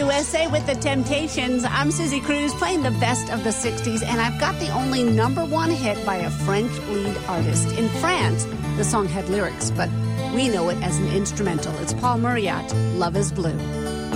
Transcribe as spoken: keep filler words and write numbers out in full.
U S A with the Temptations. I'm Susie Cruz playing the best of the sixties, and I've got the only number one hit by a French lead artist. In France, the song had lyrics, but we know it as an instrumental. It's Paul Muriat, Love is Blue.